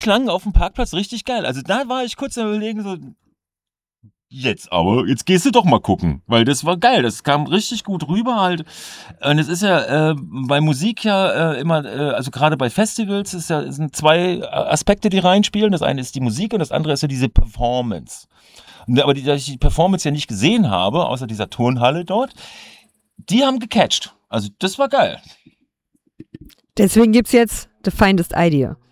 klang auf dem Parkplatz richtig geil. Also da war ich kurz am Überlegen, so, jetzt gehst du doch mal gucken, weil das war geil, das kam richtig gut rüber halt. Und es ist ja bei Musik ja immer, also gerade bei Festivals sind zwei Aspekte, die reinspielen. Das eine ist die Musik und das andere ist ja diese Performance. Aber da ich die Performance ja nicht gesehen habe, außer dieser Turnhalle dort, die haben gecatcht. Also das war geil. Deswegen gibt's jetzt The Finest Idea.